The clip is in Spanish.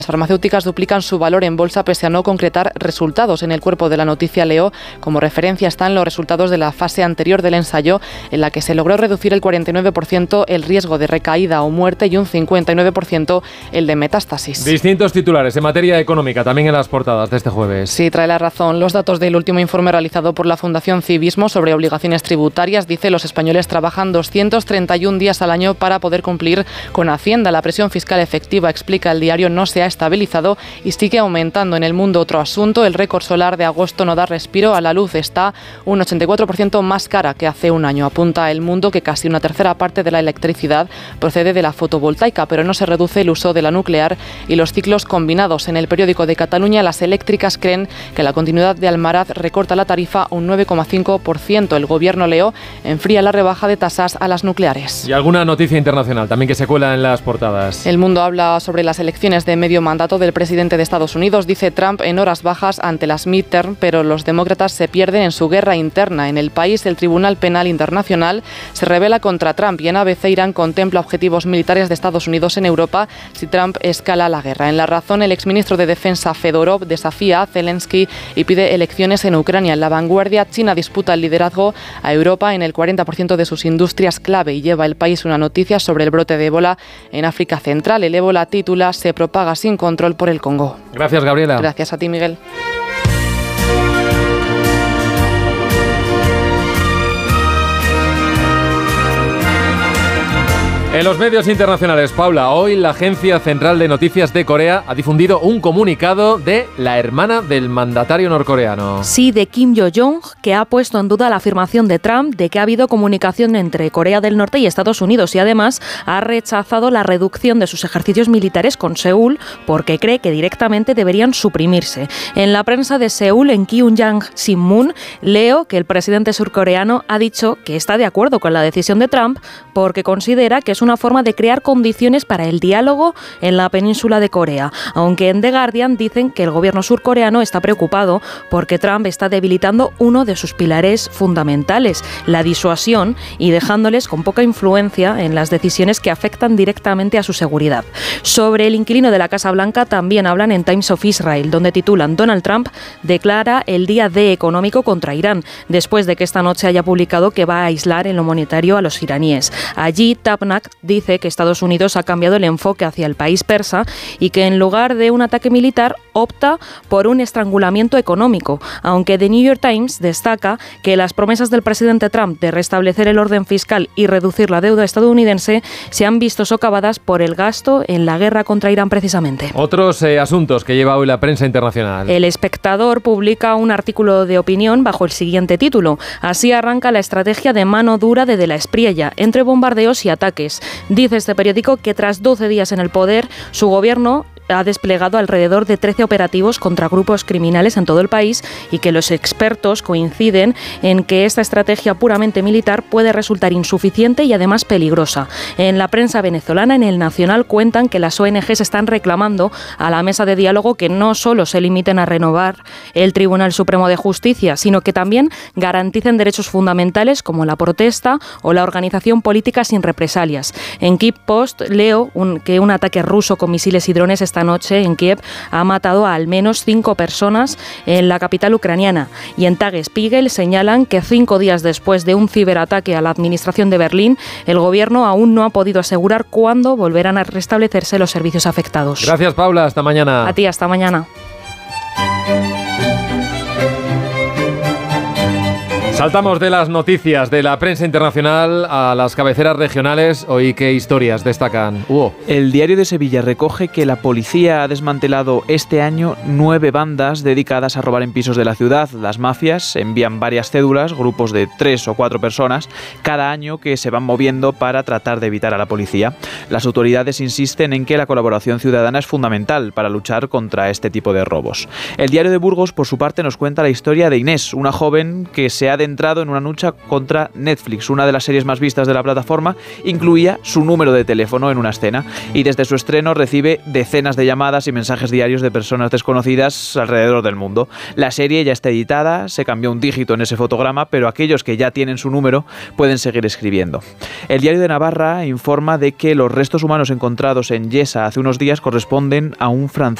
Las farmacéuticas duplican su valor en bolsa pese a no concretar resultados. En el cuerpo de la noticia leo, como referencia están los resultados de la fase anterior del ensayo, en la que se logró reducir el 49% el riesgo de recaída o muerte y un 59% el de metástasis. Distintos titulares en materia económica, también en las portadas de este jueves. Sí, trae la razón. Los datos del último informe realizado por la Fundación Civismo sobre obligaciones tributarias dice los españoles trabajan 231 días al año para poder cumplir con Hacienda. La presión fiscal efectiva, explica el diario, no se ha estabilizado y sigue aumentando. En el mundo, otro asunto, el récord solar de agosto no da respiro a la luz, está un 84% más cara que hace un año. Apunta El Mundo que casi una tercera parte de la electricidad procede de la fotovoltaica, pero no se reduce el uso de la nuclear y los ciclos combinados. En el periódico de Cataluña, las eléctricas creen que la continuidad de Almaraz recorta la tarifa un 9,5%. El gobierno, leo, enfría la rebaja de tasas a las nucleares. Y alguna noticia internacional también que se cuela en las portadas. El Mundo habla sobre las elecciones de medio mandato del presidente de Estados Unidos. Dice Trump en horas bajas ante las midterm, pero los demócratas se pierden en su guerra interna. En el país, el Tribunal Penal Internacional se rebela contra Trump y en ABC Irán contempla objetivos militares de Estados Unidos en Europa si Trump escala la guerra. En La Razón, el exministro de Defensa Fedorov desafía a Zelensky y pide elecciones en Ucrania. En La Vanguardia, China disputa el liderazgo a Europa en el 40% de sus industrias clave y lleva El País una noticia sobre el brote de ébola en África Central. El ébola, titula, se propaga sin control por el Congo. Gracias, Gabriela. Gracias a ti, Miguel. En los medios internacionales, Paula, hoy la Agencia Central de Noticias de Corea ha difundido un comunicado de la hermana del mandatario norcoreano. Sí, de Kim Yo-jong, que ha puesto en duda la afirmación de Trump de que ha habido comunicación entre Corea del Norte y Estados Unidos y además ha rechazado la reducción de sus ejercicios militares con Seúl porque cree que directamente deberían suprimirse. En la prensa de Seúl, en Kyungyang Sinmun, leo que el presidente surcoreano ha dicho que está de acuerdo con la decisión de Trump porque considera que es una forma de crear condiciones para el diálogo en la península de Corea, aunque en The Guardian dicen que el gobierno surcoreano está preocupado porque Trump está debilitando uno de sus pilares fundamentales, la disuasión, y dejándoles con poca influencia en las decisiones que afectan directamente a su seguridad. Sobre el inquilino de la Casa Blanca también hablan en Times of Israel, donde titulan Donald Trump declara el día D económico contra Irán, después de que esta noche haya publicado que va a aislar en lo monetario a los iraníes. Allí, Tapnak dice que Estados Unidos ha cambiado el enfoque hacia el país persa y que en lugar de un ataque militar opta por un estrangulamiento económico, aunque The New York Times destaca que las promesas del presidente Trump de restablecer el orden fiscal y reducir la deuda estadounidense se han visto socavadas por el gasto en la guerra contra Irán precisamente. Otros asuntos que lleva hoy la prensa internacional. El Espectador publica un artículo de opinión bajo el siguiente título: así arranca la estrategia de mano dura de la Espriella, entre bombardeos y ataques. Dice este periódico que tras 12 días en el poder, su gobierno ha desplegado alrededor de 13 operativos contra grupos criminales en todo el país y que los expertos coinciden en que esta estrategia puramente militar puede resultar insuficiente y además peligrosa. En la prensa venezolana, en El Nacional, cuentan que las ONGs están reclamando a la mesa de diálogo que no solo se limiten a renovar el Tribunal Supremo de Justicia, sino que también garanticen derechos fundamentales como la protesta o la organización política sin represalias. En Kiev Post leo que un ataque ruso con misiles y drones esta noche en Kiev ha matado a al menos 5 personas en la capital ucraniana. Y en Tagesspiegel señalan que 5 días después de un ciberataque a la administración de Berlín, el gobierno aún no ha podido asegurar cuándo volverán a restablecerse los servicios afectados. Gracias, Paula. Hasta mañana. A ti, hasta mañana. Saltamos de las noticias de la prensa internacional a las cabeceras regionales. Hoy, ¿qué historias destacan? Hugo. El Diario de Sevilla recoge que la policía ha desmantelado este año 9 bandas dedicadas a robar en pisos de la ciudad. Las mafias envían varias cédulas, grupos de 3 o 4 personas, cada año que se van moviendo para tratar de evitar a la policía. Las autoridades insisten en que la colaboración ciudadana es fundamental para luchar contra este tipo de robos. El Diario de Burgos, por su parte, nos cuenta la historia de Inés, una joven que se ha adentrado entrado en una lucha contra Netflix. Una de las series más vistas de la plataforma incluía su número de teléfono en una escena y desde su estreno recibe decenas de llamadas y mensajes diarios de personas desconocidas alrededor del mundo. La serie ya está editada, se cambió un dígito en ese fotograma, pero aquellos que ya tienen su número pueden seguir escribiendo. El Diario de Navarra informa de que los restos humanos encontrados en Yesa hace unos días corresponden a un francés